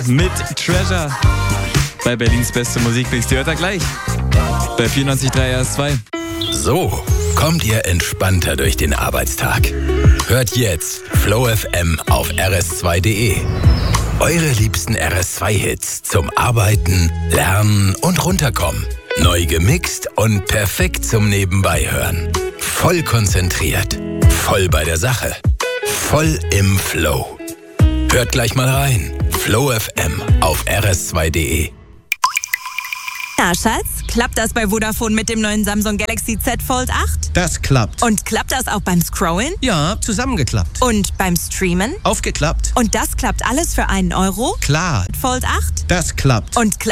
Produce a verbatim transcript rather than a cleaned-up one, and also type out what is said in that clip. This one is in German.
mit Treasure bei Berlins beste Musikmix. Die hört er gleich bei vierundneunzig Komma drei R S zwei. So kommt ihr entspannter durch den Arbeitstag. Hört jetzt Flow F M auf R S zwei Punkt D E. Eure liebsten R S zwei Hits zum Arbeiten, Lernen und Runterkommen. Neu gemixt und perfekt zum Nebenbeihören. Voll konzentriert, voll bei der Sache, voll im Flow. Hört gleich mal rein. Flow F M auf R S zwei Punkt D E. Na, Schatz, klappt das bei Vodafone mit dem neuen Samsung Galaxy Z Fold acht? Das klappt. Und klappt das auch beim Scrollen? Ja, zusammengeklappt. Und beim Streamen? Aufgeklappt. Und das klappt alles für einen Euro? Klar. Fold acht? Das klappt. Und klappt